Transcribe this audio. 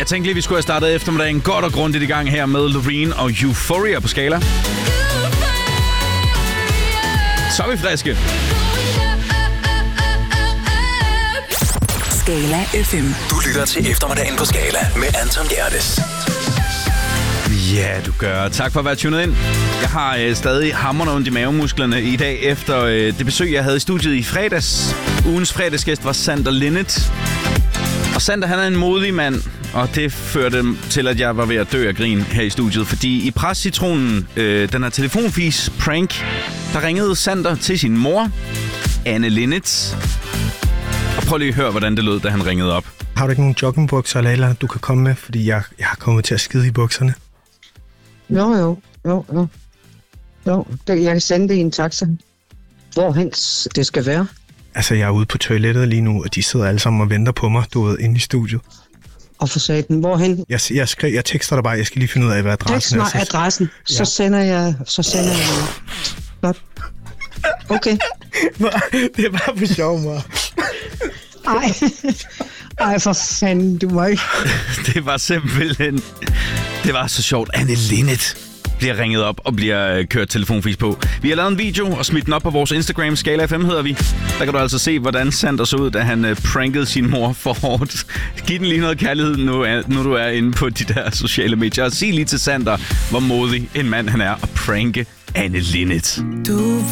tænkte lige, vi skulle have startet eftermiddagen godt og grundigt i gang her med Loreen og Euphoria på Skala. Så er vi friske. Skala FM. Du lytter til eftermiddagen på Skala med Anton Gjerdes. Ja, du gør. Tak for at være tunet ind. Jeg har stadig hamrende ondt i mavemusklerne i dag efter det besøg, jeg havde i studiet i fredags. Ugens fredagsgæst var Sander Linnet. Og Sander, han er en modig mand, og det førte til, at jeg var ved at dø af grin her i studiet. Fordi i Prescitronen, den her telefonfis prank, der ringede Sander til sin mor, Anne Linnet. Og prøv lige at høre, hvordan det lød, da han ringede op. Har du ikke nogen joggingbukser eller andet, du kan komme med? Fordi jeg har kommet til at skide i bukserne. Jo. Jeg kan sende det i en taxa. Hvorhen det skal være. Altså, jeg er ude på toilettet lige nu, og de sidder alle sammen og venter på mig, du ved, inde i studiet. Og for satan, hvorhen? Jeg tekster dig bare, jeg skal lige finde ud af, hvad adressen er. Tekst mig adressen, så sender jeg. Godt. Okay. Det er bare for sjov, mor. Ej, for fanden, du må ikke. Det var simpelthen... Det var så sjovt. Anne Linnet bliver ringet op og bliver kørt telefonfis på. Vi har lavet en video og smidt den op på vores Instagram. Skala FM hedder vi. Der kan du altså se, hvordan Sander så ud, da han prankede sin mor for hårdt. Giv den lige noget kærlighed, nu du er inde på de der sociale medier. Og sig lige til Sander, hvor modig en mand han er at pranke Anne Linnet.